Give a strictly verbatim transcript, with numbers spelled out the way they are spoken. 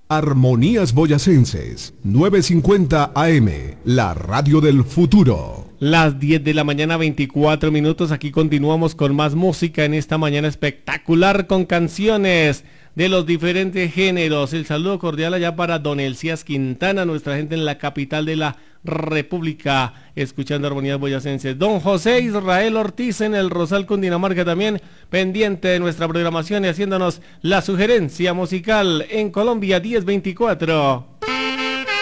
Armonías Boyacenses, novecientos cincuenta A M, la radio del futuro. Las diez de la mañana, veinticuatro minutos. Aquí continuamos con más música en esta mañana espectacular con canciones de los diferentes géneros. El saludo cordial allá para Don Elías Quintana, nuestra gente en la capital de la República, escuchando Armonías Boyacenses. Don José Israel Ortiz en el Rosal, Cundinamarca, también pendiente de nuestra programación y haciéndonos la sugerencia musical en Colombia diez veinticuatro.